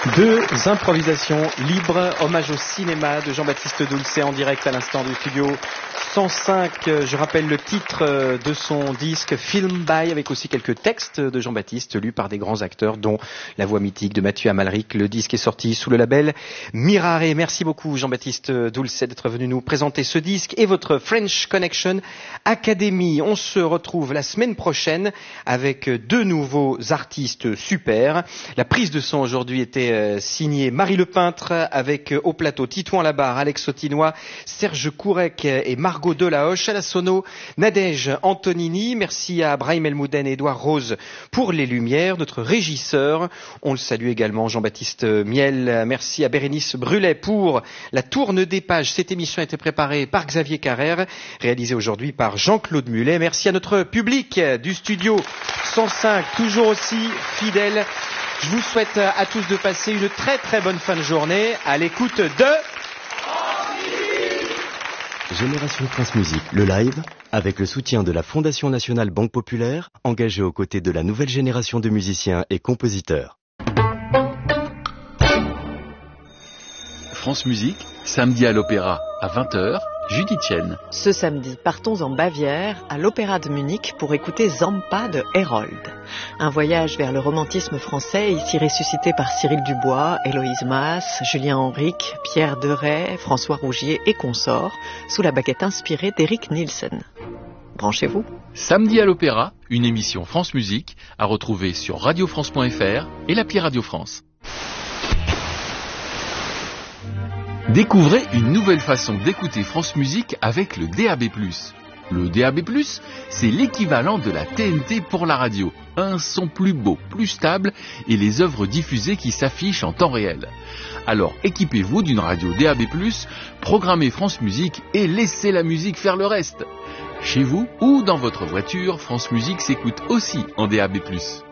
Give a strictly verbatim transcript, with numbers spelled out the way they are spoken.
Deux improvisations libres, hommage au cinéma de Jean-Baptiste Doulcet en direct à l'instant du studio cent cinq. Je rappelle le titre de son disque Film By, avec aussi quelques textes de Jean-Baptiste lus par des grands acteurs dont la voix mythique de Mathieu Amalric. Le disque est sorti sous le label Mirare. Merci beaucoup Jean-Baptiste Doulcet d'être venu nous présenter ce disque et votre French Connection Academy. On se retrouve la semaine prochaine avec deux nouveaux artistes super. La prise de son aujourd'hui était signé Marie Le Peintre, avec au plateau Titouan Labarre, Alex Autinois, Serge Courec et Margot Delahoche. À la sono, Nadège Antonini. Merci à Brahim Elmouden et Édouard Rose pour les lumières. Notre régisseur, on le salue également, Jean-Baptiste Miel. Merci à Bérénice Brulet pour la tourne des pages. Cette émission a été préparée par Xavier Carrère, réalisée aujourd'hui par Jean-Claude Mulet. Merci à notre public du studio cent cinq, toujours aussi fidèle. Je vous souhaite à tous de passer une très très bonne fin de journée à l'écoute de Génération France Musique, le live, avec le soutien de la Fondation Nationale Banque Populaire, engagée aux côtés de la nouvelle génération de musiciens et compositeurs. France Musique, samedi à l'Opéra, à vingt heures, Judith Chen. Ce samedi, partons en Bavière, à l'Opéra de Munich, pour écouter Zampa de Herold. Un voyage vers le romantisme français, ici ressuscité par Cyril Dubois, Héloïse Masse, Julien Henrique, Pierre Deray, François Rougier et consorts, sous la baguette inspirée d'Éric Nielsen. Branchez-vous. Samedi à l'Opéra, une émission France Musique, à retrouver sur radio france point f r et l'appli Radio France. Découvrez une nouvelle façon d'écouter France Musique avec le D A B plus. Le D A B plus, c'est l'équivalent de la T N T pour la radio. Un son plus beau, plus stable et les œuvres diffusées qui s'affichent en temps réel. Alors équipez-vous d'une radio D A B plus, programmez France Musique et laissez la musique faire le reste. Chez vous ou dans votre voiture, France Musique s'écoute aussi en D A B plus.